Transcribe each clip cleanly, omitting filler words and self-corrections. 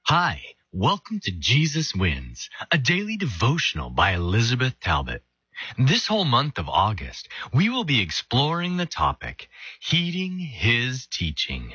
Hi, welcome to Jesus Wins, a daily devotional by Elizabeth Talbot. This whole month of August, we will be exploring the topic, Heeding His Teaching.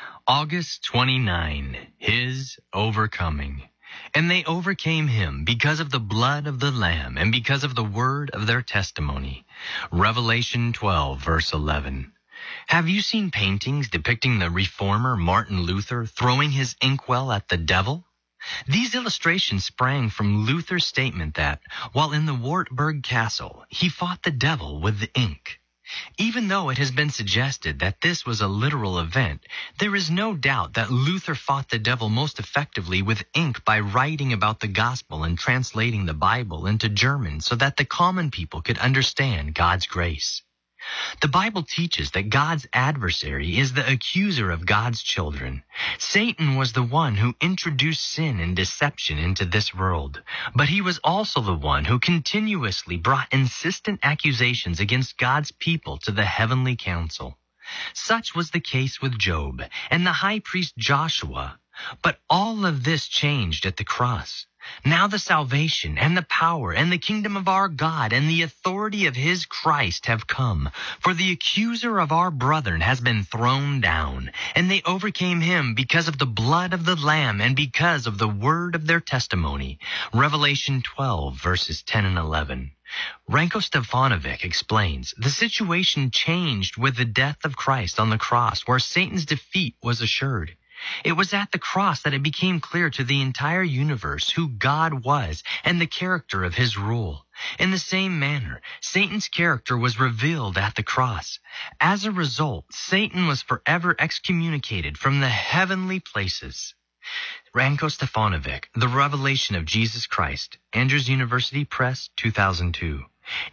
August 29, His Overcoming. And they overcame him because of the blood of the Lamb and because of the word of their testimony. Revelation 12, verse 11. Have you seen paintings depicting the reformer Martin Luther throwing his inkwell at the devil? These illustrations sprang from Luther's statement that, while in the Wartburg Castle, he fought the devil with the ink. Even though it has been suggested that this was a literal event, there is no doubt that Luther fought the devil most effectively with ink by writing about the gospel and translating the Bible into German so that the common people could understand God's grace. The Bible teaches that God's adversary is the accuser of God's children. Satan was the one who introduced sin and deception into this world, but he was also the one who continuously brought insistent accusations against God's people to the heavenly council. Such was the case with Job and the high priest Joshua. But all of this changed at the cross. Now the salvation and the power and the kingdom of our God and the authority of his Christ have come. For the accuser of our brethren has been thrown down, and they overcame him because of the blood of the Lamb and because of the word of their testimony. Revelation 12, verses 10 and 11. Ranko Stefanovic explains, the situation changed with the death of Christ on the cross, where Satan's defeat was assured. It was at the cross that it became clear to the entire universe who God was and the character of his rule. In the same manner, Satan's character was revealed at the cross. As a result, Satan was forever excommunicated from the heavenly places. Ranko Stefanovic, The Revelation of Jesus Christ, Andrews University Press, 2002.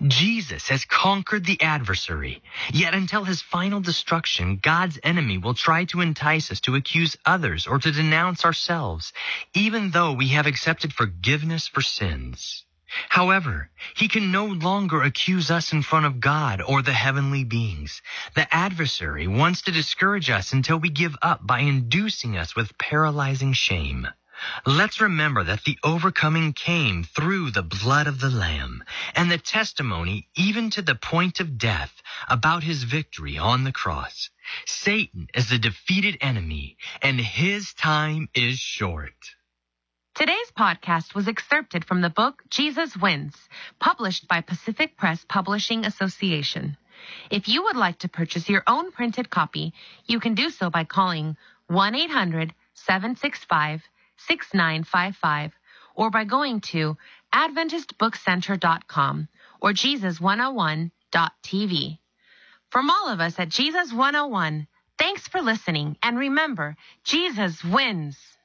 Jesus has conquered the adversary. Yet until his final destruction, God's enemy will try to entice us to accuse others or to denounce ourselves, even though we have accepted forgiveness for sins. However, he can no longer accuse us in front of God or the heavenly beings. The adversary wants to discourage us until we give up by inducing us with paralyzing shame. Let's remember that the overcoming came through the blood of the Lamb and the testimony even to the point of death about his victory on the cross. Satan is the defeated enemy and his time is short. Today's podcast was excerpted from the book Jesus Wins, published by Pacific Press Publishing Association. If you would like to purchase your own printed copy, you can do so by calling 1-800-765-6955 or by going to AdventistBookCenter.com or Jesus101.tv. From all of us at Jesus 101, thanks for listening, and remember, Jesus wins.